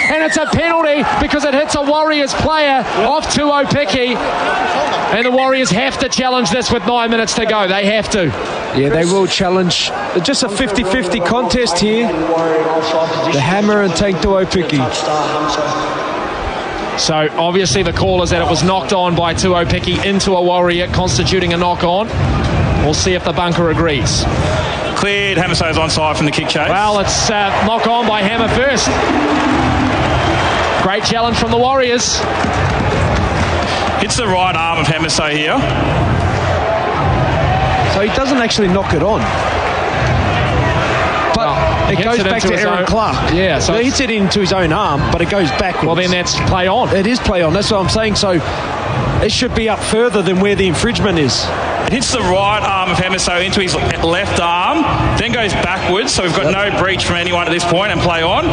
and it's a penalty because it hits a Warriors player off Tuopiki. And the Warriors have to challenge this with 9 minutes to go. They have to. Yeah, they will challenge. Just a 50-50 contest here. The hammer and Tank Tuopiki. So obviously the call is that it was knocked on by Tuopiki into a Warrior, constituting a knock-on. We'll see if the bunker agrees. Cleared. Hamiso's onside from the kick chase. Well, it's knock-on by Hammer first. Great challenge from the Warriors. Hits the right arm of Hamiso here. So he doesn't actually knock it on. But it goes back to Aaron Clark. Yeah, so he hits it into his own arm, but it goes backwards. Well, then that's play on. It is play on. That's what I'm saying. So it should be up further than where the infringement is. It hits the right arm of Hamiso into his left arm, then goes backwards. So we've got no breach from anyone at this point and play on.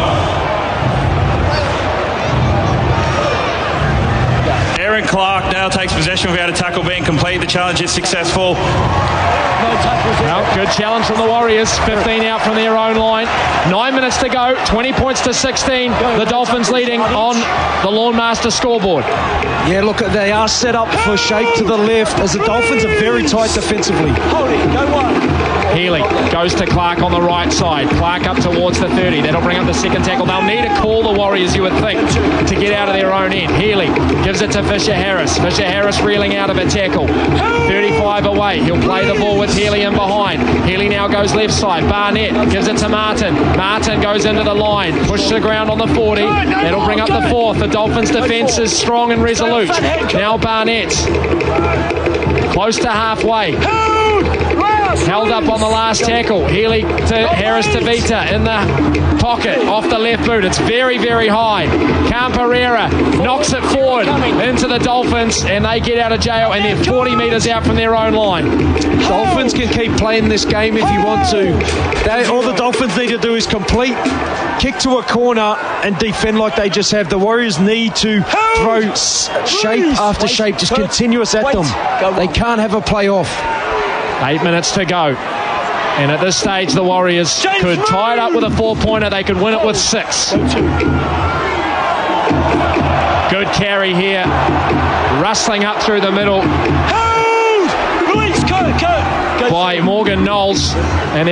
Aaron Clark now takes possession without a tackle being complete. The challenge is successful. Well, good challenge from the Warriors. 15 out from their own line. 9 minutes to go. 20 points to 16. The Dolphins leading on the Lawnmaster scoreboard. Yeah, look, they are set up for shape to the left as the Dolphins are very tight defensively. Healy goes to Clark on the right side. Clark up towards the 30. That'll bring up the second tackle. They'll need to call the Warriors, you would think, to get out of their own end. Healy gives it to Fisher Harris. Fisher Harris reeling out of a tackle. 35 away. He'll play the ball with Healy in behind. Healy now goes left side. Barnett gives it to Martin. Martin goes into the line. Push to the ground on the 40. That'll bring up the fourth. The Dolphins' defence is strong and resolute. Now Barnett. Close to halfway. Held up on the last tackle. Healy to Harris to Vita in the pocket off the left boot. It's very, very high. Camperera knocks it forward into the Dolphins and they get out of jail and they're 40 metres out from their own line. Dolphins can keep playing this game if you want to. All the Dolphins need to do is complete, kick to a corner and defend like they just have. The Warriors need to throw shape after shape, just continuous at them. They can't have a play off. 8 minutes to go. And at this stage, the Warriors could tie it up with a 4-pointer. They could win it with 6. Good carry here. Rustling up through the middle by Morgan Knowles. And